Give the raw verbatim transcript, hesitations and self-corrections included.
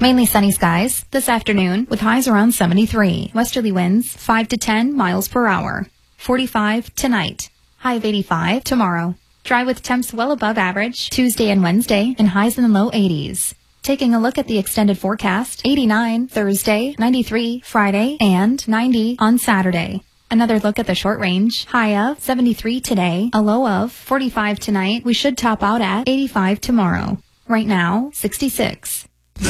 Mainly sunny skies this afternoon with highs around seventy-three. Westerly winds five to ten miles per hour. forty-five tonight. High of eighty-five tomorrow. Dry with temps well above average Tuesday and Wednesday and highs in the low eighties. Taking a look at the extended forecast, eighty-nine Thursday, ninety-three Friday, and ninety on Saturday. Another look at the short range, high of seventy-three today, a low of forty-five tonight. We should top out at eighty-five tomorrow. Right now, sixty-six.